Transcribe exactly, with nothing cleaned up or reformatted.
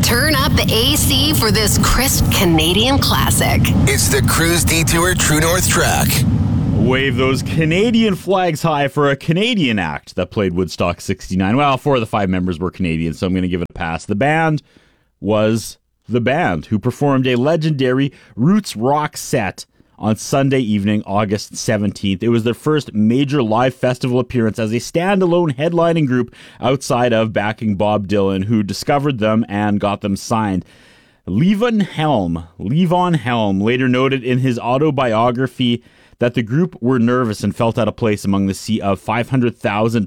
Turn up the A C for this crisp Canadian classic. It's the Cruise Detour True North track. Wave those Canadian flags high for a Canadian act that played Woodstock sixty-nine. Well, four of the five members were Canadian, so I'm going to give it a pass. The band was The Band, who performed a legendary roots rock set on Sunday evening, August seventeenth. It was their first major live festival appearance as a standalone headlining group outside of backing Bob Dylan, who discovered them and got them signed. Levon Helm, Levon Helm later noted in his autobiography that the group were nervous and felt out of place among the sea of five hundred thousand